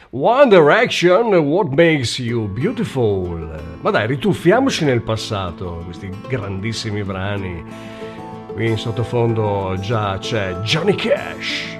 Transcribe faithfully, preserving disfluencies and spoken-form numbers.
One Direction, What Makes You Beautiful. Ma dai, rituffiamoci nel passato, questi grandissimi brani. Qui in sottofondo già c'è Johnny Cash.